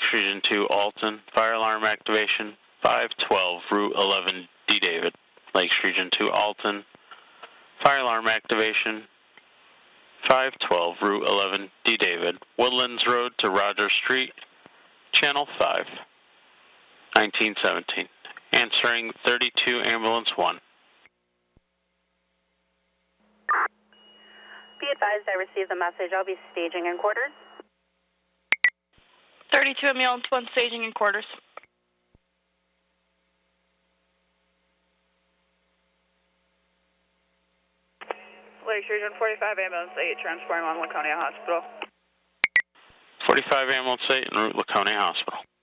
Lakes Region 2, Alton. Fire alarm activation 512, Route 11, D. David. Lakes Region 2, Alton. Fire alarm activation 512, Route 11, D. David. Woodlands Road to Rogers Street, Channel 5, 1917. Answering 32 Ambulance 1. Be advised I received the message. I'll be staging in quarters. 32 Ambulance 1 staging in quarters. Lakes Region 45 Ambulance 8 transporting on Laconia Hospital. 45 Ambulance 8 en route Laconia Hospital.